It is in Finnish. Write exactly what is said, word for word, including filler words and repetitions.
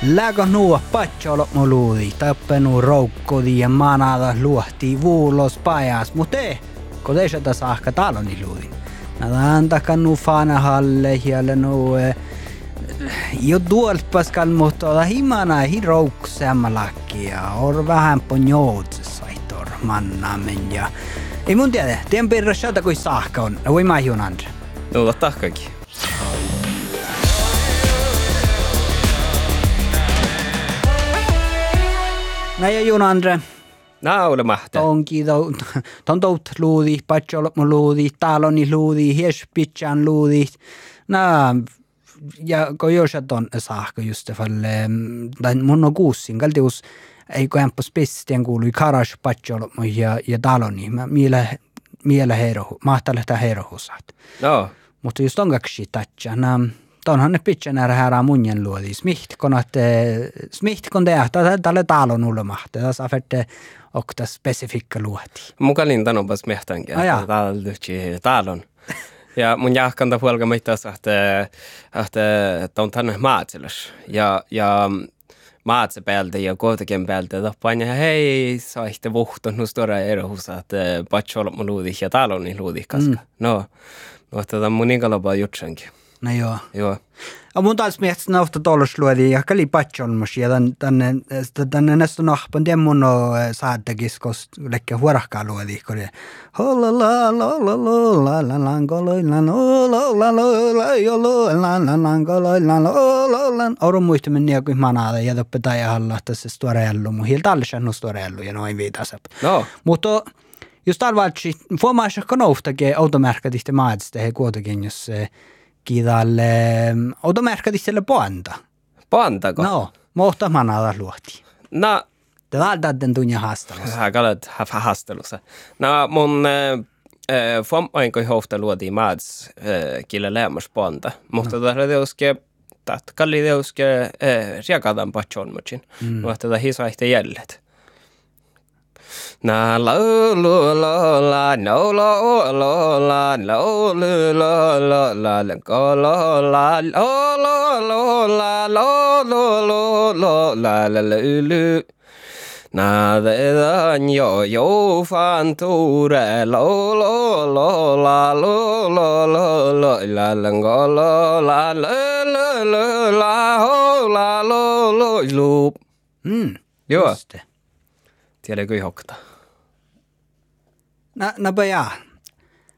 Läkö nuo patsolo moluudi, tappenu roukkodi ja manada luohti vuulos pajas, mutta ei, kun ei sitä saakka taloni luudi. Nada antakan nu fanahalle ja nu jo tuolpaskan, mutta himana hi roukseamalakki ja on vähän ponjoutsessa itor mannamen ja ei mun tiedä, tien pirra sieltä kuin saakka on, voi mä hiun Andre. No, tahkakin. Näin ja Jun Andre. Nää ole mahtaa. Tonki ton tout luudi, patjolmo luudi, taloni luudi, hiespitsan luudi. Nää ja kun jos on saakka just falle, tai mun on kuussin, kaltius ei kun ämpös pistien kuului karas patjolmo ja ja taloni. Mä miele miele herohu, mahtalehta herohusat. No. Mutta just on kaksi tatja. Nää Tonhan ne pitchen är här munjen luodi. Smihtkon att smihtkon det att tälle talon ulmahte. Das afette och das specifika luoti. Mukalin tanopas mehtankin. Ah, Talon. Talon. Ja mun jahkanta puolka mittas että että ton tänne maatselus. Ja ja maatse päältä ja kuitenkin päältä tappan ja hei saitte vuhton nu stora erohusa että patchol luodi ja taloni luodi kaska. Mm. No. No tätä mun ikalapa jutsankin. No joo. Joo. Ja mun taas miettis nauta tollusluodi ja kali patjolmus ja tänne tänne näistä nahpan demmono saattakis kos lekkä huorakkaa luodi kore. Holla la la la la la la la la la la la la la Oron muistamen niin kuin manada ja toppeta ja halla tässä storeellu mu hilta allishan storeellu ja noin viitasap. No. Mutta just arvaatsi fuomaasha konouftakin automärkatiste maatiste he kuitenkin jos kidalle automärkatistelle poanta. Poantako? No, mohta manada luoti. No. Täältä den tunja haastelussa. Hän kalat haastelussa. No mun äh, fommainko hofta luoti maats äh, kille lämmas poanta. Mutta no. Tällä teuske tat kalli teuske äh, riakadan patchonmochin. Mm. Mutta tätä hisaihte jället. Na la la la la no la la la no la la la la go la la la la la la la la la la la na de dan yo yo fan ture la la la la la la la la la go la la la la la la la la la Mm. Joo. Tiedätkö ihokta? Na na baya.